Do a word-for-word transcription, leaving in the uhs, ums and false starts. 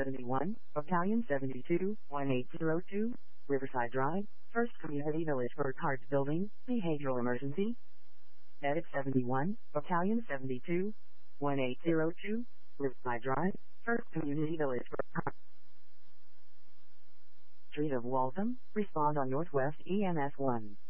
seventy-one, Battalion seventy-two, one eight zero two, Riverside Drive, First Community Village Burkhardt Building, Behavioral Emergency. Medic seventy-one, Battalion seventy-two, one eight zero two, Riverside Drive, First Community Village Burkhardt Street of Waltham, respond on Northwest E M S one.